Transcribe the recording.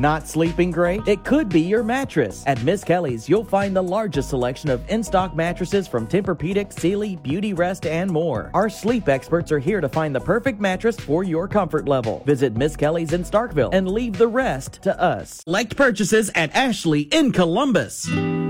Not sleeping great? It could be your mattress. At Miss Kelly's, you'll find the largest selection of in-stock mattresses from Tempur-Pedic, Sealy, Beautyrest, and more. Our sleep experts are here to find the perfect mattress for your comfort level. Visit Miss Kelly's in Starkville and leave the rest to us. Select purchases at Ashley in Columbus.